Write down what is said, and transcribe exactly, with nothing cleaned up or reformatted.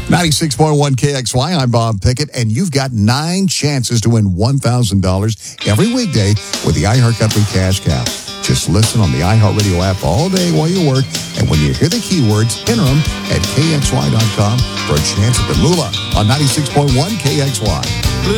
ninety-six point one K X Y, I'm Bob Pickett, and you've got nine chances to win one thousand dollars every weekday with the iHeartCountry Cash Cow. Just listen on the iHeartRadio app all day while you work, and when you hear the keywords, enter them at K X Y dot com for a chance at the moolah on ninety-six point one K X Y.